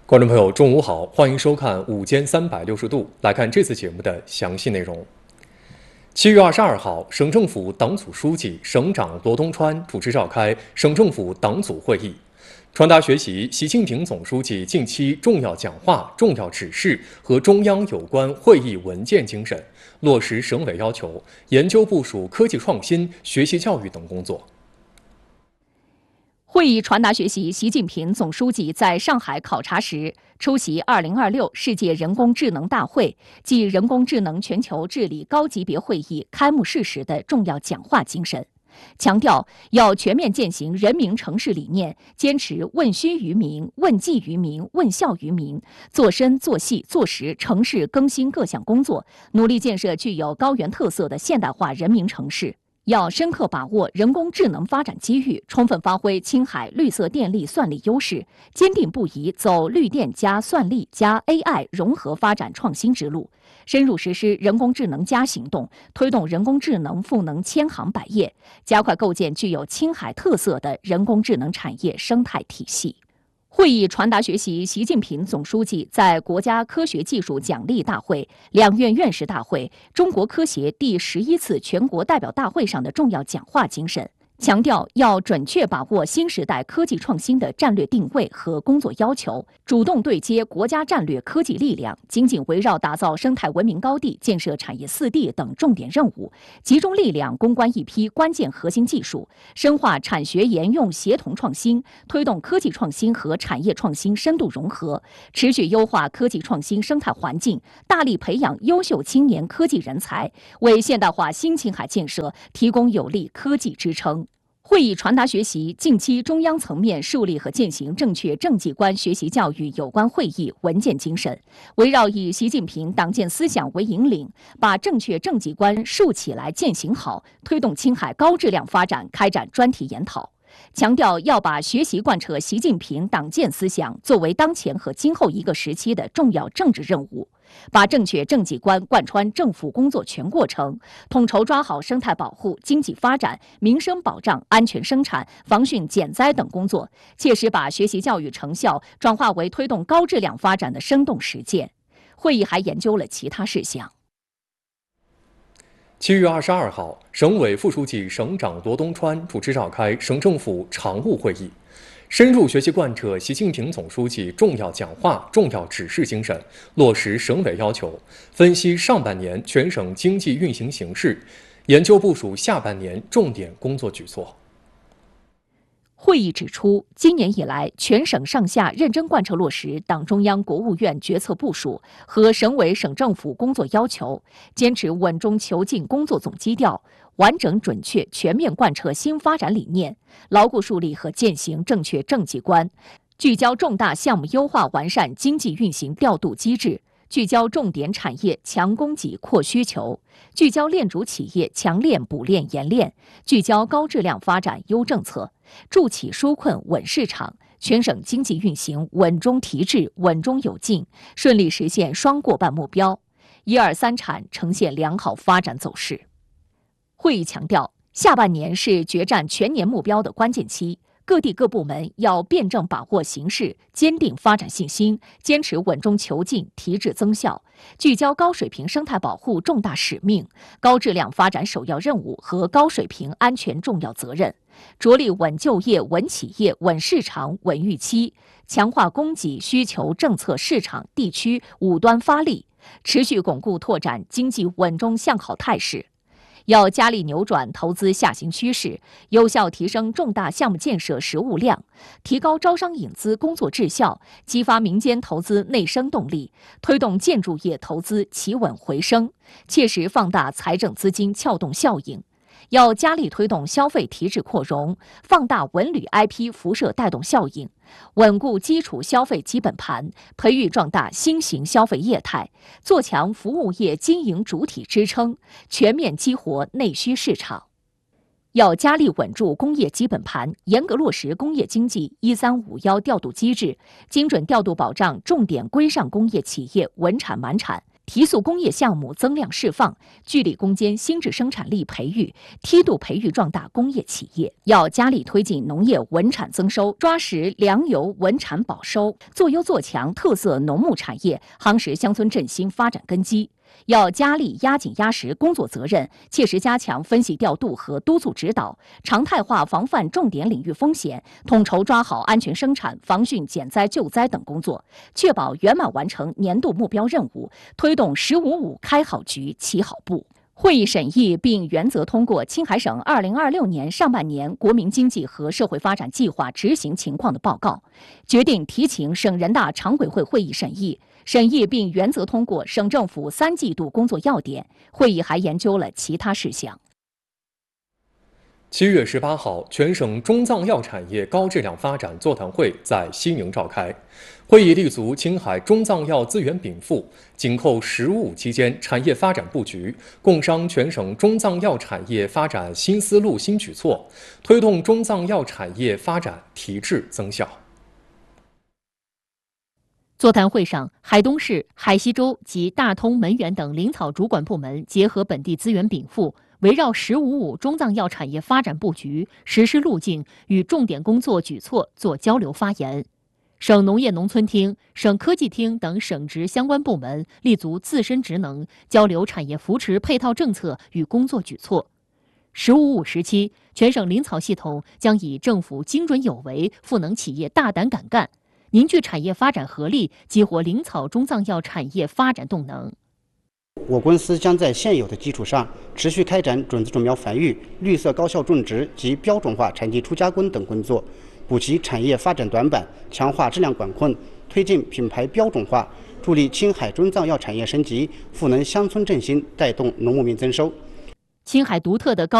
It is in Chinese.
观众朋友，中午好，欢迎收看午间360度，来看这次节目的详细内容。7月22号，省政府党组书记、省长罗东川主持召开省政府党组会议，传达学习习近平总书记近期重要讲话、重要指示和中央有关会议文件精神，落实省委要求，研究部署科技创新、学习教育等工作。 会议传达学习习近平总书记在上海考察时出席2026世界人工智能大会暨人工智能全球治理高级别会议开幕式时的重要讲话精神，强调要全面践行人民城市理念，坚持问需于民、问计于民、问效于民，做深做细做实城市更新各项工作，努力建设具有高原特色的现代化人民城市。要深刻把握人工智能发展机遇，充分发挥青海绿色电力算力优势，坚定不移走绿电加算力加 AI 融合发展创新之路，深入实施人工智能加行动，推动人工智能赋能千行百业，加快构建具有青海特色的人工智能产业生态体系。会议传达学习习近平总书记在国家科学技术奖励大会、两院院士大会、中国科协第11次全国代表大会上的重要讲话精神，强调要准确把握新时代科技创新的战略定位和工作要求，主动对接国家战略科技力量，紧紧围绕打造生态文明高地、建设产业4D等重点任务，集中力量攻关一批关键核心技术，深化产学研用协同创新，推动科技创新和产业创新深度融合，持续优化科技创新生态环境，大力培养优秀青年科技人才，为现代化新青海建设提供有力科技支撑。会议传达学习近期中央层面树立和践行正确政绩观学习教育有关会议文件精神，围绕以习近平党建思想为引领，把正确政绩观树起来践行好，推动青海高质量发展开展专题研讨。强调要把学习贯彻习近平党建思想作为当前和今后一个时期的重要政治任务，把正确政绩观贯穿政府工作全过程，统筹抓好生态保护、经济发展、民生保障、安全生产、防汛减灾等工作，切实把学习教育成效转化为推动高质量发展的生动实践。会议还研究了其他事项。 7月22号，省委副书记、省长罗东川主持召开省政府常务会议，深入学习贯彻习近平总书记重要讲话、重要指示精神，落实省委要求，分析上半年全省经济运行形势，研究部署下半年重点工作举措。 会议指出，今年以来，全省上下认真贯彻落实党中央、国务院决策部署和省委省政府工作要求，坚持稳中求进工作总基调，完整准确全面贯彻新发展理念，牢固树立和践行正确政绩观，聚焦重大项目优化完善经济运行调度机制，聚焦重点产业强供给扩需求，聚焦链主企业强链补链延链，聚焦高质量发展优政策，助企纾困稳市场，全省经济运行稳中提质、稳中有进，顺利实现双过半目标，1、2、3产呈现良好发展走势。会议强调，下半年是决战全年目标的关键期，各地各部门要辩证把握形势，坚定发展信心，坚持稳中求进、提质增效，聚焦高水平生态保护重大使命、高质量发展首要任务和高水平安全重要责任，着力稳就业、稳企业、稳市场、稳预期，强化供给需求政策市场地区五端发力，持续巩固拓展经济稳中向好态势。要加力扭转投资下行趋势，有效提升重大项目建设实务量，提高招商引资工作质效，激发民间投资内生动力，推动建筑业投资企稳回升，切实放大财政资金撬动效应。要加力推动消费提质扩容，放大文旅 IP 辐射带动效应，稳固基础消费基本盘，培育壮大新型消费业态，做强服务业经营主体支撑，全面激活内需市场。要加力稳住工业基本盘，严格落实工业经济1351调度机制，精准调度保障重点规上工业企业稳产满产， 提速工业项目增量释放，聚力攻坚新质生产力培育，梯度培育壮大工业企业。要加力推进农业稳产增收，抓实粮油稳产保收，做优做强特色农牧产业，夯实乡村振兴发展根基。要加力压紧压实工作责任，切实加强分析调度和督促指导，常态化防范重点领域风险，统筹抓好安全生产、防汛减灾救灾等工作，确保圆满完成年度目标任务，推动“15+5”开好局、起好步。会议审议并原则通过青海省2026年上半年国民经济和社会发展计划执行情况的报告，决定提请省人大常委会会议审议。审议并原则通过省政府3季度工作要点。会议还研究了其他事项。 7月18号，全省中藏药产业高质量发展座谈会在西宁召开。会议立足青海中藏药资源禀赋、紧扣“15+5”期间产业发展布局，共商全省中藏药产业发展新思路、新举措，推动中藏药产业发展提质增效。 座谈会上，海东市、海西州及大通、门源等林草主管部门结合本地资源禀赋，围绕“15+5”中藏药产业发展布局、实施路径与重点工作举措做交流发言。省农业农村厅、省科技厅等省直相关部门立足自身职能，交流产业扶持配套政策与工作举措。“15+5”时期，全省林草系统将以政府精准有为，赋能企业大胆敢干，凝聚产业发展合力，激活林草中藏药产业发展动能。 我公司将在现有的基础上，持续开展种子种苗繁育、绿色高效种植及标准化产地出加工等工作，补齐产业发展短板，强化质量管控，推进品牌标准化，助力青海中藏药产业升级，赋能乡村振兴，带动农牧民增收。 青海独特的高